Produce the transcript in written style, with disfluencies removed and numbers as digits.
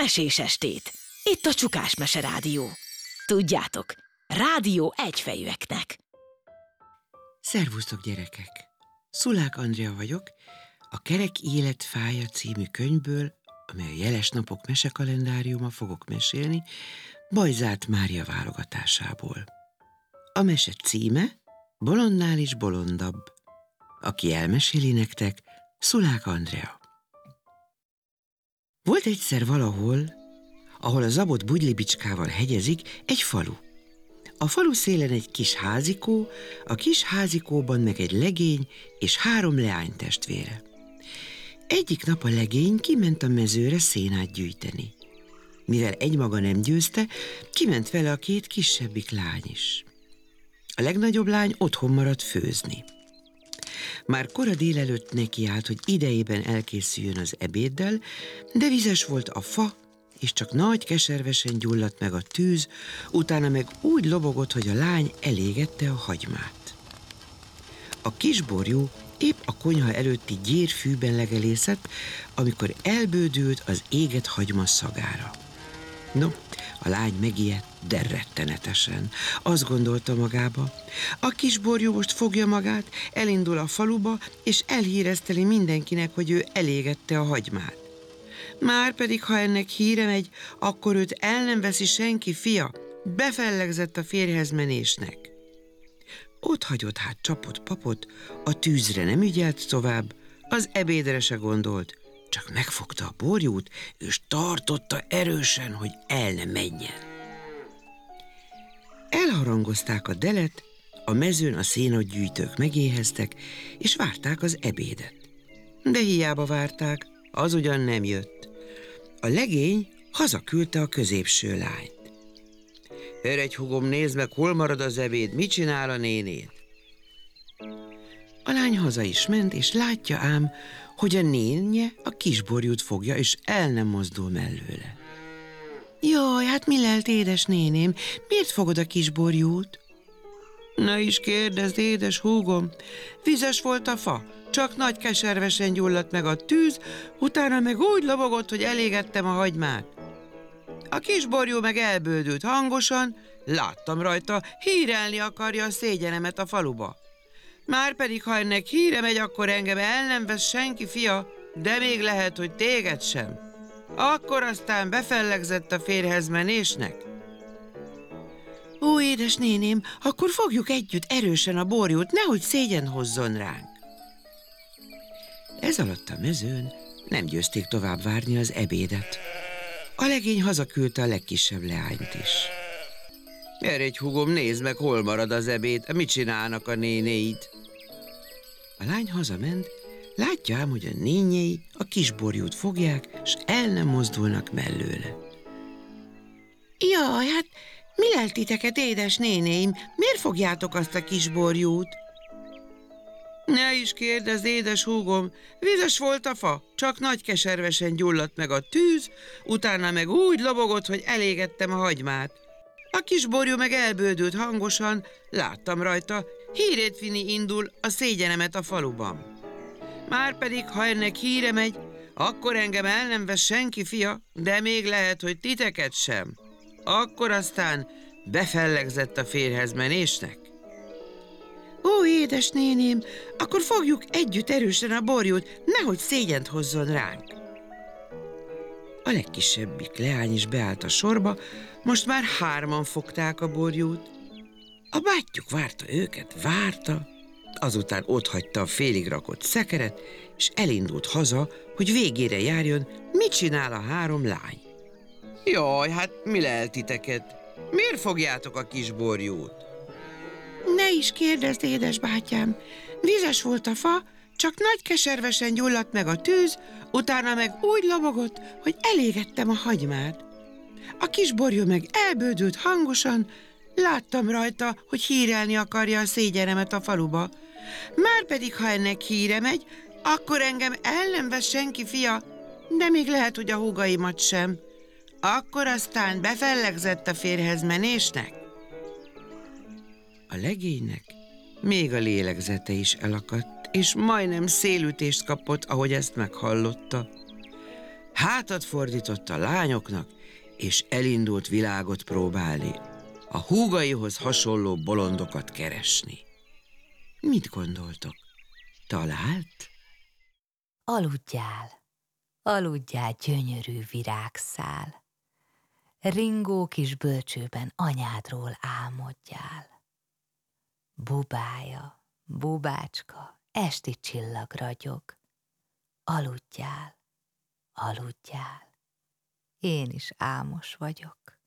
mesés estét. Itt a Csukás Mese Rádió. Tudjátok, rádió egyfejűeknek. Szervusztok, gyerekek! Szulák Andrea vagyok, a Kerek élet fája című könyvből, amely a Jeles napok mesekalendáriuma, fogok mesélni, Bajzárt Mária válogatásából. A mese címe Bolondnál is bolondabb. Aki elmeséli nektek, Szulák Andrea. Volt egyszer valahol, ahol a zabot bugylibicskával hegyezik, egy falu. A falu szélen egy kis házikó, a kis házikóban meg egy legény és 3 leánytestvére. Egyik nap a legény kiment a mezőre szénát gyűjteni. Mivel egymaga nem győzte, kiment vele a 2 kisebbik lány is. A legnagyobb lány otthon maradt főzni. Már kora délelőtt nekiállt, hogy idejében elkészüljön az ebéddel, de vizes volt a fa, és csak nagy keservesen gyulladt meg a tűz, utána meg úgy lobogott, hogy a lány elégette a hagymát. A kisborjú épp a konyha előtti gyérfűben legelészett, amikor elbődült az égett hagyma szagára. No, a lány megijedt, de rettenetesen. Azt gondolta magába, a kisborjú most fogja magát, elindul a faluba, és elhírezteli mindenkinek, hogy ő elégette a hagymát. Márpedig, ha ennek híre megy, akkor őt el nem veszi senki fia, befellegzett a férjhez menésnek. Ott hagyott hát csapot-papot, a tűzre nem ügyelt tovább, az ebédre se gondolt, csak megfogta a borjút, és tartotta erősen, hogy el ne menjen. Elharangozták a delet, a mezőn a szénatgyűjtők megéheztek, és várták az ebédet. De hiába várták, az ugyan nem jött. A legény hazaküldte a középső lányt. Eredj, húgom, nézd meg, hol marad az ebéd, mit csinál a nénéd? A lány haza is ment, és látja ám, hogy a nénje a kisborjút fogja, és el nem mozdul mellőle. Jaj, hát mi lelt, édes néném, miért fogod a kisborjút? Ne is kérdezd, édes húgom, vizes volt a fa, csak nagy keservesen gyulladt meg a tűz, utána meg úgy lobogott, hogy elégettem a hagymát. A kisborjú meg elbődült hangosan, láttam rajta, hírelni akarja a szégyenemet a faluba. Márpedig, ha ennek híre megy, akkor engem el nem vesz senki fia, de még lehet, hogy téged sem. Akkor aztán befellegzett a férjhez menésnek. Ó, édes néném, akkor fogjuk együtt erősen a borjút, nehogy szégyen hozzon ránk. Ez alatt a mezőn nem győzték tovább várni az ebédet. A legény hazaküldte a legkisebb leányt is. Eredj, húgom, nézd meg, hol marad az ebéd, mit csinálnak a nénéid? A lány hazament, látja ám, hogy a nénjei a kisborjút fogják, s el nem mozdulnak mellőle. Jaj, hát mi lelt titeket, édes nénéim, miért fogjátok azt a kisborjút? Ne is kérdezz, édes húgom, vizes volt a fa, csak nagy keservesen gyulladt meg a tűz, utána meg úgy lobogott, hogy elégettem a hagymát. A kisborjú meg elbődült hangosan, láttam rajta, hírét vinni indul a szégyenemet a faluban. Márpedig, ha ennek híre megy, akkor engem el nem vesz senki fia, de még lehet, hogy titeket sem. Akkor aztán befellegzett a férjhez menésnek. Ó, édes néném, akkor fogjuk együtt erősen a borjút, nehogy szégyent hozzon ránk. A legkisebbik leány is beállt a sorba, most már 3-an fogták a borjút. A bátyjuk várta őket, várta, azután otthagyta a félig rakott szekeret, és elindult haza, hogy végére járjon, mit csinál a 3 lány. Jaj, hát mi lelt titeket? Miért fogjátok a kisborjút? Ne is kérdezd, édes bátyám, vizes volt a fa, csak nagy keservesen gyulladt meg a tűz, utána meg úgy lobogott, hogy elégettem a hagymát. A kisborjú meg elbődült hangosan, láttam rajta, hogy hírelni akarja a szégyenemet a faluba. Márpedig, ha ennek híre megy, akkor engem el nem vesz senki fia, de még lehet, hogy a húgaimat sem. Akkor aztán befellegzett a férjhez menésnek. A legénynek még a lélegzete is elakadt, és majdnem szélütést kapott, ahogy ezt meghallotta. hátat fordított a lányoknak, és elindult világot próbálni, a húgaihoz hasonló bolondokat keresni. Mit gondoltok? Talált? Aludjál, gyönyörű virágszál. Ringó kis bölcsőben anyádról álmodjál. Bubája, bubácska, esti csillag ragyog. Aludjál, én is álmos vagyok.